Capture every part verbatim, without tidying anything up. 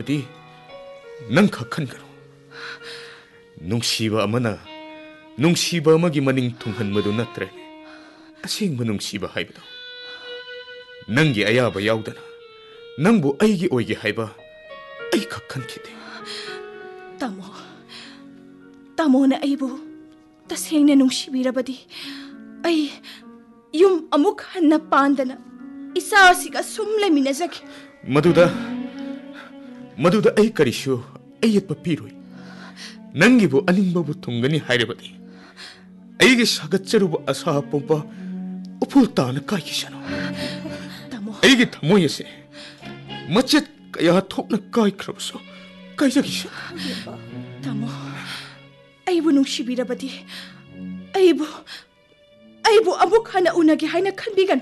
ꯍꯥꯏꯕꯗꯤ ꯅꯪ ꯈꯛ ꯈꯟꯒꯅꯨ ꯅꯨꯡꯁꯤꯕ ꯑꯃꯅ ꯅꯨꯡꯁꯤꯕ ꯑꯃꯒꯤ ꯃꯅꯤꯡ ꯊꯨꯡꯍꯟꯕꯗꯨ ꯅꯠꯇ꯭ꯔꯦ ꯑꯁꯦꯡꯕ ꯅꯨꯡꯁꯤꯕ ꯍꯥꯏꯕꯗꯣ ꯅꯪꯒꯤ ꯑꯌꯥꯕ ꯌꯥꯎꯗꯅ ꯅꯪꯕꯨ ꯑꯩꯒꯤ ꯑꯣꯏꯒꯦ ꯍꯥꯏꯕ ꯑꯩ ꯈꯛ ꯈꯟꯈꯤꯗꯦ ꯇꯥꯃꯣ ꯇꯥꯃꯣꯅ ꯑꯩꯕꯨ ꯇꯁꯦꯡꯅ ꯅꯨꯡꯁꯤꯕꯤꯔꯕꯗꯤ ꯑꯩ ꯌꯨꯝ ꯑꯃꯨꯛ ꯍꯟꯅ ꯄꯥꯟꯗꯅ ꯏꯆꯥꯁꯤꯒ ꯁꯨꯝ ꯂꯩꯃꯤꯟꯅꯖꯒꯦ ꯃꯗꯨꯗ ꯃꯗꯨꯗ ꯑꯩ ꯀꯔꯤꯁꯨ ꯑꯌꯦꯠꯄ ꯄꯤꯔꯣꯏ ꯅꯪꯒꯤꯕꯨ ꯑꯅꯤꯡꯕꯕꯨ ꯊꯨꯡꯒꯅꯤ ꯍꯥꯏꯔꯕꯗꯤ ꯑꯩꯒꯤ ꯁꯥꯒꯠꯆꯔꯨꯕ ꯑꯁꯥ ꯄꯨꯝꯕ ꯎꯐꯨꯜ ꯇꯥꯅ ꯀꯥꯏꯈꯤꯁꯅꯨ ꯇꯥꯃꯣ ꯑꯩꯒꯤ ꯊꯃꯣꯏ ꯑꯁꯦ ꯃꯆꯦꯠ ꯀꯌꯥ ꯊꯣꯛꯅ ꯀꯥꯏꯈ꯭ꯔꯕꯁꯨ ꯀꯥꯏꯖꯈꯤꯁꯅꯨ ꯇꯥꯃꯣ ꯑꯩꯕꯨ ꯅꯨꯡꯁꯤꯕꯤꯔꯕꯗꯤ ꯑꯩꯕꯨ ꯑꯩꯕꯨ ꯑꯃꯨꯛ ꯍꯟꯅ ꯎꯅꯒꯦ ꯍꯥꯏꯅ ꯈꯟꯕꯤꯒꯅꯨ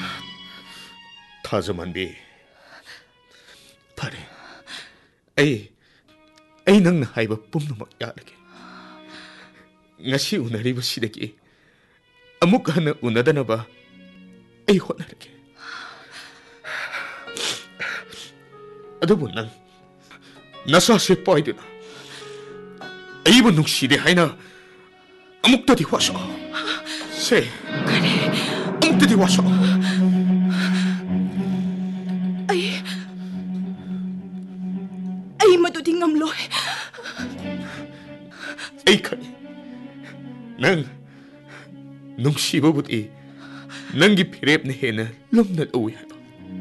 ꯊꯥꯖꯃꯟꯕꯤ ꯐꯔꯦ ꯑꯩ ꯑꯩ ꯅꯪꯅ ꯍꯥꯏꯕ ꯄꯨꯝꯅꯃꯛ ꯌꯥꯔꯒꯦ ꯉꯁꯤ ꯎꯅꯔꯤꯕꯁꯤꯗꯒꯤ ꯑꯃꯨꯛ ꯍꯟꯅ ꯎꯅꯗꯅꯕ ꯑꯩ ꯍꯣꯠꯅꯔꯒꯦ ꯑꯗꯨꯕꯨ ꯅꯪ ꯅꯁꯥꯁꯦ ꯄꯥꯏꯗꯨꯅ ꯑꯩꯕꯨ ꯅꯨꯡꯁꯤꯗꯦ ꯍꯥꯏꯅ ꯑꯃꯨꯛꯇꯗꯤ ꯋꯥꯁꯛꯑꯣ ꯁꯦ ꯑꯃꯨꯛꯇꯗꯤ ꯋꯥꯁꯛꯑꯣ ꯑꯩ ꯑꯩ ꯃꯗꯨꯗꯤ ꯉꯝꯂꯣꯏ ꯑꯩ ꯈꯪꯉꯤ ꯅꯪ ꯅꯨꯡꯁꯤꯕꯕꯨꯗꯤ ꯅꯪꯒꯤ ꯐꯤꯔꯦꯞꯅ ꯍꯦꯟꯅ ꯂꯨꯝꯅ ꯂꯧꯏ ꯍꯥꯏꯕ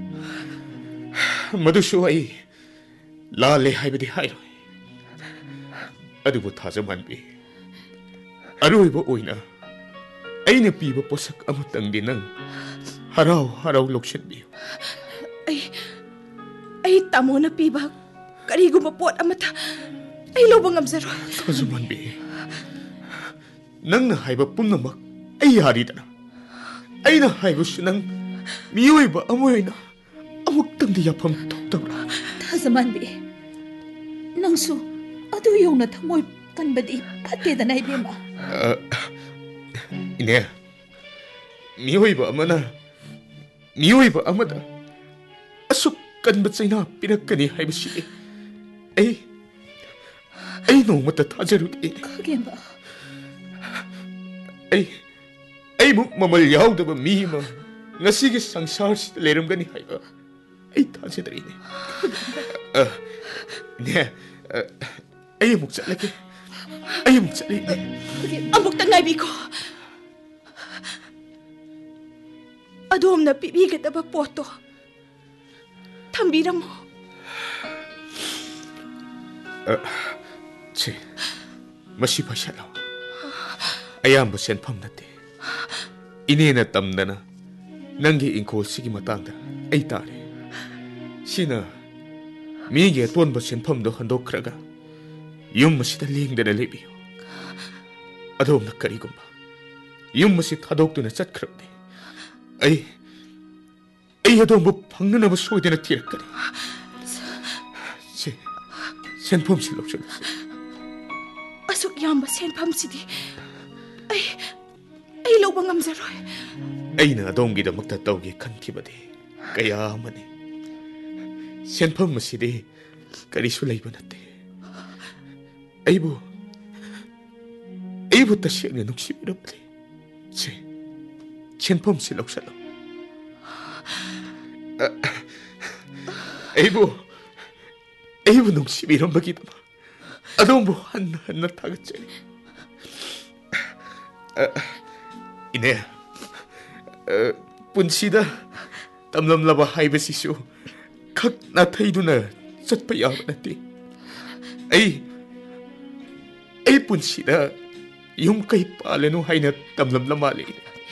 ꯃꯗꯨꯁꯨ ꯑꯩ ꯂꯥꯜꯂꯦ ꯍꯥꯏꯕꯗꯤ ꯍꯥꯏꯔꯣꯏ ꯑꯗꯨꯕꯨ ꯊꯥꯖꯃꯟꯕꯤ ꯑꯔꯣꯏꯕ ꯑꯣꯏꯅ ꯑꯩꯅ ꯄꯤꯕ ꯄꯣꯠꯁꯛ ꯑꯃꯇꯪꯗꯤ ꯅꯪ ꯍꯔꯥꯎ ꯍꯔꯥꯎ ꯂꯧꯁꯤꯟꯕꯤꯌꯨ ꯑꯩ ꯑꯩ ꯇꯥꯃꯣꯅ ꯄꯤꯕ ꯀꯔꯤꯒꯨꯝꯕ ꯄꯣꯠ ꯑꯃꯠꯇ ꯑꯩ ꯂꯧꯕ ꯉꯝꯖꯔꯣꯏ ꯊꯥꯖꯃꯟꯕꯤ ꯅꯪꯅ ꯍꯥꯏꯕ ꯄꯨꯝꯅꯃꯛ ꯑꯩ ꯌꯥꯔꯤꯗꯅ ꯑꯩꯅ ꯍꯥꯏꯕꯁꯨ ꯅꯪ ꯃꯤꯑꯣꯏꯕ ꯑꯃ ꯑꯣꯏꯅ ꯑꯃꯨꯛꯇꯪꯗꯤ ꯌꯥꯐꯝ ꯊꯣꯛꯇꯕ꯭ꯔꯥ ꯊꯥꯖꯃꯟꯕꯤ ꯅꯪꯁꯨ ꯑꯗꯨ ꯌꯧꯅ ꯊꯃꯣꯏ ꯀꯟꯕꯗꯤ ꯐꯠꯇꯦꯗꯅ ꯏꯕꯦꯝꯃ ꯏꯅꯦ ꯃꯤꯑꯣꯏꯕ ꯑꯃꯅ ꯃꯤꯑꯣꯏꯕ ꯑꯃꯗ ꯑꯁꯨꯛ ꯀꯟꯕ ꯆꯩꯅꯥ ꯄꯤꯔꯛꯀꯅꯤ ꯍꯥꯏꯕꯁꯤꯗꯤ ꯑꯩ ꯑꯩ ꯅꯣꯡꯃꯇ ꯊꯥꯖꯔꯨꯗꯦ ꯈꯥꯒꯦꯝꯕ ꯑꯩ ꯑꯩꯃꯨꯛ ꯃꯃꯜ ꯌꯥꯎꯗꯕ ꯃꯤ ꯑꯃ ꯉꯁꯤꯒꯤ ꯁꯪꯁꯥꯔꯁꯤꯗ ꯂꯩꯔꯝꯒꯅꯤ ꯍꯥꯏꯕ ꯑꯩ ꯊꯥꯖꯗ꯭ꯔꯤꯅꯦ ꯏꯅꯦ ꯑꯩ ꯑꯃꯨꯛ ꯆꯠꯂꯒꯦ ꯑꯩ ꯑꯃꯨꯛ ꯆꯠꯂꯤꯅꯦ ꯑꯃꯨꯛꯇ ꯉꯥꯏꯕꯤꯈꯣ ꯑꯗꯣꯝꯅ ꯄꯤꯕꯤꯒꯗꯕ ꯄꯣꯠꯇꯣ ꯊꯝꯕꯤꯔꯝꯃꯣ ꯁꯤ ꯃꯁꯤ ꯄꯩꯁꯥꯂꯣ ꯑꯌꯥꯝꯕ ꯁꯦꯟꯐꯝ ꯅꯠꯇꯦ ꯏꯅꯦꯅ ꯇꯝꯗꯅ ꯅꯪꯒꯤ ꯏꯪꯈꯣꯜꯁꯤꯒꯤ ꯃꯇꯥꯡꯗ ꯑꯩ ꯇꯥꯔꯦ ꯁꯤꯅ ꯃꯤꯒꯤ ꯑꯇꯣꯟꯕ ꯁꯦꯟꯐꯝꯗꯣ ꯍꯟꯗꯣꯛꯈ꯭ꯔꯒ ꯌꯨꯝ ꯑꯁꯤꯗ ꯂꯦꯡꯗꯅ ꯂꯩꯕꯤꯌꯨ ꯑꯗꯣꯝꯅ ꯀꯔꯤꯒꯨꯝꯕ ꯌꯨꯝ ꯑꯁꯤ ꯊꯥꯗꯣꯛꯇꯨꯅ ꯆꯠꯈ꯭ꯔꯕꯗꯤ ꯑꯩ ꯑꯩ ꯑꯗꯣꯝꯕꯨ ꯐꯪꯅꯅꯕ ꯁꯣꯏꯗꯅ ꯊꯤꯔꯛꯀꯅꯤ ꯁꯤ ꯁꯦꯟꯐꯝꯁꯤ ꯂꯧꯁꯤꯜꯂꯁꯤ ꯑꯁꯨꯛ ꯌꯥꯝꯕ ꯁꯦꯟꯐꯝꯁꯤꯗꯤ ꯑꯩ ꯑꯩ ꯂꯧꯕ ꯉꯝꯖꯔꯣꯏ ꯑꯩꯅ ꯑꯗꯣꯝꯒꯤꯗꯃꯛꯇ ꯇꯧꯒꯦ ꯈꯟꯈꯤꯕꯗꯤ ꯀꯌꯥ ꯑꯃꯅꯤ ꯁꯦꯟꯐꯝ ꯑꯁꯤꯗꯤ ꯀꯔꯤꯁꯨ ꯂꯩꯕ ꯅꯠꯇꯦ ꯑꯩꯕꯨ ꯑꯩꯕꯨ ꯇꯁꯦꯡꯅ ꯅꯨꯡꯁꯤꯕꯤꯔꯕꯗꯤ ꯁꯤ ꯁꯦꯟꯐꯝꯁꯤ ꯂꯧꯁꯤꯜꯂꯨ ꯑꯩꯕꯨ ꯑꯩꯕꯨ ꯅꯨꯡꯁꯤꯕꯤꯔꯝꯕꯒꯤꯗꯃꯛ ꯑꯗꯣꯝꯕꯨ ꯍꯟꯅ ꯍꯟꯅ ꯊꯥꯒꯠꯆꯔꯤ ꯏꯅꯦ ꯄꯨꯟꯁꯤꯗ ꯇꯝꯂꯝꯂꯕ ꯍꯥꯏꯕꯁꯤꯁꯨ ꯈꯛ ꯅꯥꯊꯩꯗꯨꯅ ꯆꯠꯄ ꯌꯥꯕ ꯅꯠꯇꯦ ꯑꯩ ꯑꯩ ꯄꯨꯟꯁꯤꯗ ꯌꯨꯝ ꯀꯩ ꯄꯥꯜꯂꯅꯨ ꯍꯥꯏꯅ ꯇꯝꯂꯝꯂ ꯃꯥꯜꯂꯤ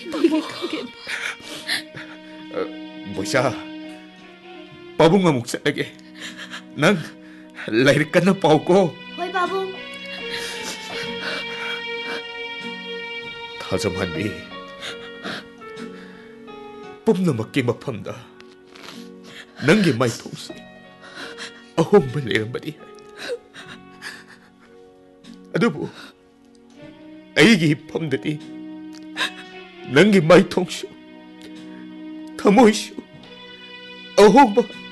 ꯕꯣꯏꯆꯥ ꯄꯥꯕꯨꯡ ꯑꯃꯨꯛ ꯆꯠꯂꯒꯦ ꯅꯪ ꯂꯥꯏꯔꯤꯛ ꯀꯟꯅ ꯄꯥꯎꯀꯣ ꯍꯣꯏ ꯄꯥꯕꯨꯡ ꯊꯥꯖꯃꯟꯕꯤ ꯄꯨꯝꯅꯃꯛꯀꯤ ꯃꯐꯝꯗ ꯅꯪꯒꯤ ꯃꯥꯏꯊꯣꯡꯁꯤ ꯑꯍꯣꯡꯕ ꯂꯩꯔꯝꯕꯗꯤ ꯑꯗꯨꯕꯨ ꯑꯩꯒꯤ ꯏꯐꯝꯗꯗꯤ ꯅꯪꯒꯤ ꯃꯥꯏꯊꯣꯡꯁꯨ ꯊꯃꯣꯏꯁꯨ ꯑꯍꯣꯡꯕ